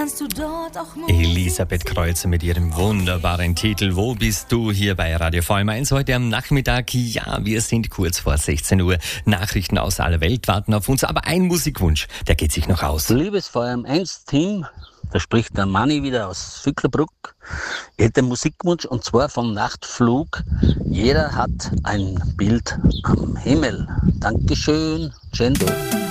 Elisabeth Kreuzer mit ihrem wunderbaren Titel Wo bist du? Hier bei Radio VM1 heute am Nachmittag. Ja, wir sind kurz vor 16 Uhr. Nachrichten aus aller Welt warten auf uns, aber ein Musikwunsch, der geht sich noch aus. Liebes VM1-Team, da spricht der Manni wieder aus Vücklerbruck. Ich hätte einen Musikwunsch und zwar vom Nachtflug. Jeder hat ein Bild am Himmel. Dankeschön, Cendo.